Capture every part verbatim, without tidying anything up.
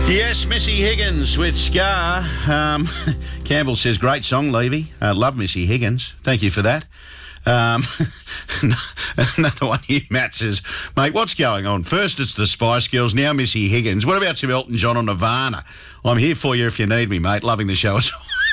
Yes, Missy Higgins with Scar. Um, Campbell says, great song, Levy. Uh, love Missy Higgins. Thank you for that. Um, another one here, Matt says, mate, what's going on? First it's the Spice Girls, now Missy Higgins. What about some Elton John or Nirvana? I'm here for you if you need me, mate. Loving the show.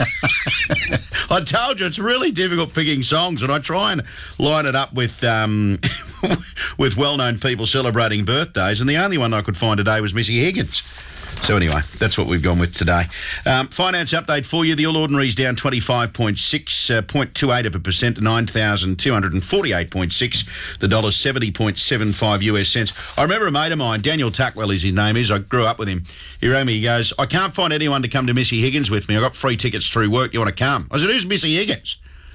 I told you, it's really difficult picking songs, and I try and line it up with um, with well-known people celebrating birthdays, and the only one I could find today was Missy Higgins. So anyway, that's what we've gone with today. Um, finance update for you. The All Ordinary's down twenty-five point six, uh, zero point two eight of a percent to nine thousand two hundred forty-eight point six. The dollar's seventy point seven five US cents. I remember a mate of mine, Daniel Tuckwell is his name is. I grew up with him. He rang me, he goes, I can't find anyone to come to Missy Higgins with me. I got free tickets through work. You want to come? I said, who's Missy Higgins?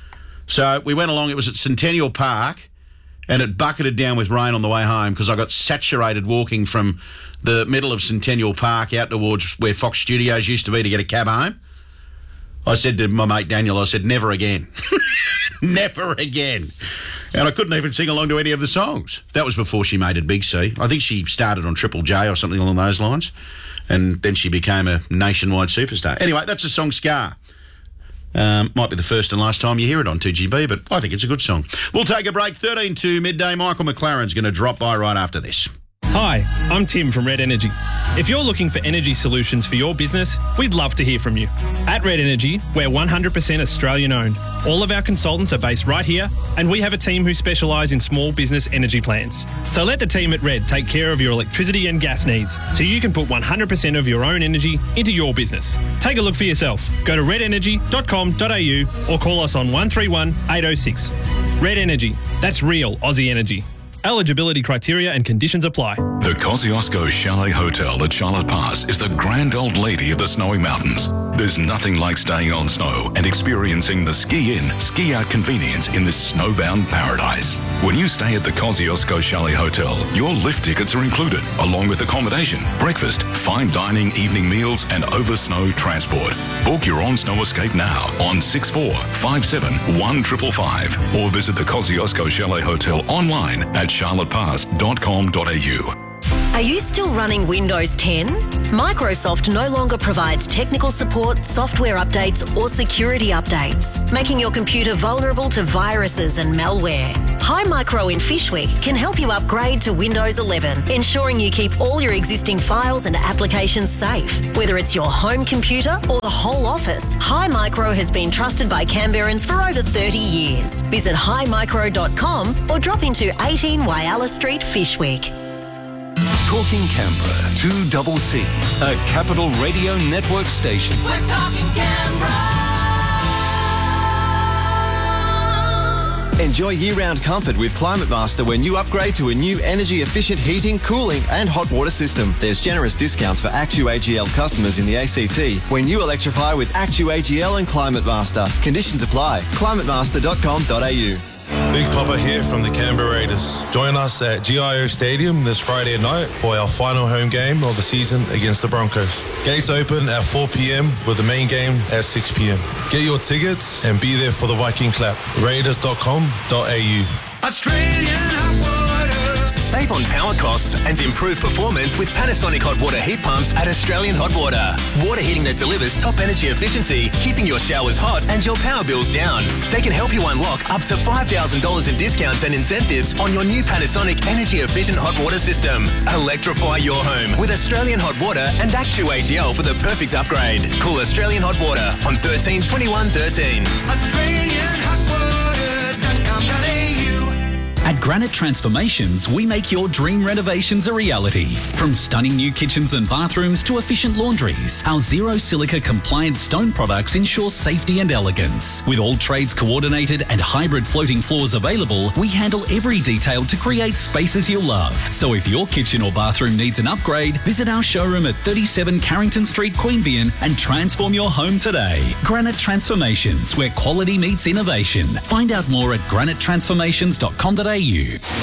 So we went along. It was at Centennial Park, and it bucketed down with rain on the way home because I got saturated walking from the middle of Centennial Park out towards where Fox Studios used to be to get a cab home. I said to my mate Daniel, I said, never again. Never again. And I couldn't even sing along to any of the songs. That was before she made it Big C. I think she started on Triple J or something along those lines. And then she became a nationwide superstar. Anyway, that's a song, Scar. Um, might be the first and last time you hear it on two G B, but I think it's a good song. We'll take a break. thirteen to midday. Michael McLaren's going to drop by right after this. Hi, I'm Tim from Red Energy. If you're looking for energy solutions for your business, we'd love to hear from you. At Red Energy, we're one hundred percent Australian owned. All of our consultants are based right here, and we have a team who specialise in small business energy plans. So let the team at Red take care of your electricity and gas needs, so you can put one hundred percent of your own energy into your business. Take a look for yourself. Go to red energy dot com dot a u or call us on one three one, eight oh six. Red Energy, that's real Aussie energy. Eligibility criteria and conditions apply. The Kosciuszko Chalet Hotel at Charlotte Pass is the grand old lady of the snowy mountains. There's nothing like staying on snow and experiencing the ski-in, ski-out convenience in this snowbound paradise. When you stay at the Kosciuszko Chalet Hotel, your lift tickets are included, along with accommodation, breakfast, fine dining, evening meals, and over-snow transport. Book your on-snow escape now on six four five seven one five five five or visit the Kosciuszko Chalet Hotel online at charlotte pass dot com dot a u. Are you still running Windows ten? Microsoft no longer provides technical support, software updates, or security updates, making your computer vulnerable to viruses and malware. HiMicro in Fishwick can help you upgrade to Windows eleven, ensuring you keep all your existing files and applications safe. Whether it's your home computer or the whole office, HiMicro has been trusted by Canberrans for over thirty years. Visit hi micro dot com or drop into eighteen Wyalla Street, Fishwick. Talking Canberra, two C C, a Capital Radio Network station. We're talking Canberra. Enjoy year-round comfort with Climate Master when you upgrade to a new energy-efficient heating, cooling and hot water system. There's generous discounts for Actu A G L customers in the A C T when you electrify with Actu A G L and Climate Master. Conditions apply. climate master dot com dot a u. Big Papa here from the Canberra Raiders. Join us at G I O Stadium this Friday night for our final home game of the season against the Broncos. Gates open at four p.m. with the main game at six p.m. Get your tickets and be there for the Viking clap. raiders dot com dot a u. Australian hot water. Save on power costs and improve performance with Panasonic hot water heat pumps at Australian Hot Water. Water heating that delivers top energy efficiency, keeping your showers hot and your power bills down. They can help you unlock up to five thousand dollars in discounts and incentives on your new Panasonic energy efficient hot water system. Electrify your home with Australian Hot Water and Actu A G L for the perfect upgrade. Call Australian Hot Water on thirteen twenty-one thirteen. Australian hot water dot com dot a u. At Granite Transformations, we make your dream renovations a reality. From stunning new kitchens and bathrooms to efficient laundries, our zero silica compliant stone products ensure safety and elegance. With all trades coordinated and hybrid floating floors available, we handle every detail to create spaces you'll love. So if your kitchen or bathroom needs an upgrade, visit our showroom at thirty-seven Carrington Street, Queanbeyan and transform your home today. Granite Transformations, where quality meets innovation. Find out more at granite transformations dot com dot a u.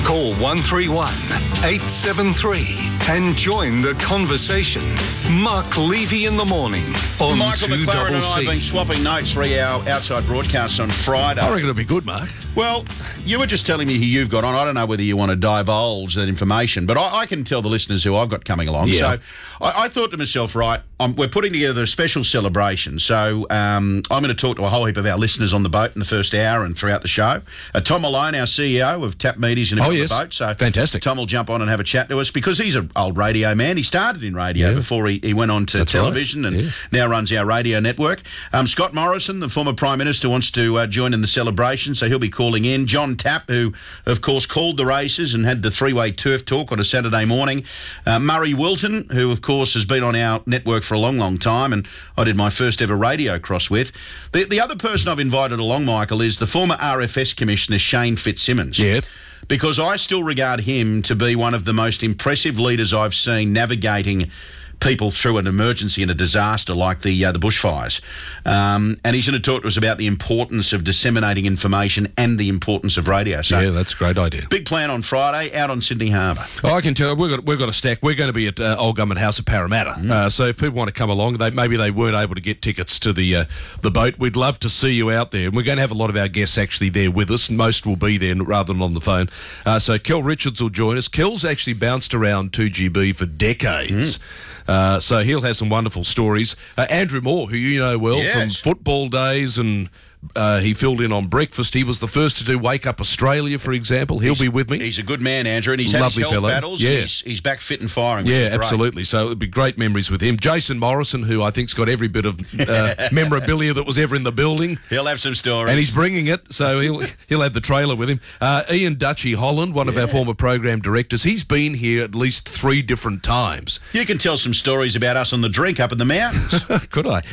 Call one three one, eight seven three and join the conversation. Mark Levy in the morning on Michael two McLaren and I have C. been swapping notes for our outside broadcasts on Friday. I reckon it'll be good, Mark. Well, you were just telling me who you've got on. I don't know whether you want to divulge that information, but I, I can tell the listeners who I've got coming along. Yeah. So I, I thought to myself, right, I'm, we're putting together a special celebration. So um, I'm going to talk to a whole heap of our listeners on the boat in the first hour and throughout the show. Uh, Tom Malone, our C E O of Tap Media's, and Oh, on yes. the boat. So Fantastic. Tom will jump on and have a chat to us because he's an old radio man. He started in radio Yeah. before he, he went on to That's television right. and Yeah. now runs our radio network. Um, Scott Morrison, the former Prime Minister, wants to uh, join in the celebration, so he'll be calling in. John Tapp, who, of course, called the races and had the three-way turf talk on a Saturday morning. Uh, Murray Wilton, who, of course, has been on our network for a long, long time, and I did my first ever radio cross with. The, the other person I've invited along, Michael, is the former R F S Commissioner, Shane Fitzsimmons. Yeah. Because I still regard him to be one of the most impressive leaders I've seen navigating people through an emergency and a disaster like the uh, the bushfires. Um, and he's going to talk to us about the importance of disseminating information and the importance of radio. So Yeah, that's a great idea. big plan on Friday out on Sydney Harbour. Oh, I can tell we've got we've got a stack. We're going to be at uh, Old Government House at Parramatta. Uh, so if people want to come along, they maybe they weren't able to get tickets to the uh, the boat. We'd love to see you out there. And we're going to have a lot of our guests actually there with us, and most will be there rather than on the phone. Uh, so Kel Richards will join us. Kel's actually bounced around two G B for decades. Uh, so he'll have some wonderful stories. Uh, Andrew Moore, who you know well Yes. from football days, and uh, he filled in on breakfast. He was the first to do Wake Up Australia, for example. He'll be with me. He's a good man, Andrew, and he's had Lovely his health fellow. battles. Yeah. And he's, he's back fit and firing. Which Yeah, is great. absolutely. So it'd be great memories with him. Jason Morrison, who I think's got every bit of uh, memorabilia that was ever in the building. He'll have some stories. And he's bringing it, so he'll he'll have the trailer with him. Uh, Ian Dutchy Holland, one of our former program directors, he's been here at least three different times. You can tell some stories about us on the drink up in the mountains. Could I?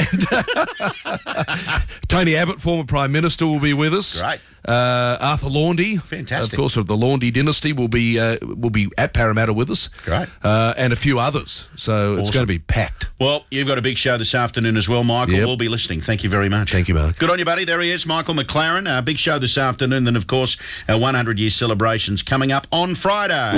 Uh, and Tony Abbott, former Prime Minister, will be with us. Great. Uh, Arthur Laundy, Fantastic. of course, of the Laundy dynasty, will be uh, will be at Parramatta with us. Great. Uh, and a few others. So it's Awesome. going to be packed. Well, you've got a big show this afternoon as well, Michael. Yep. We'll be listening. Thank you very much. Thank you, Mark. Good on you, buddy. There he is, Michael McLaren. A big show this afternoon. Then, of course, our one hundred year celebrations coming up on Friday.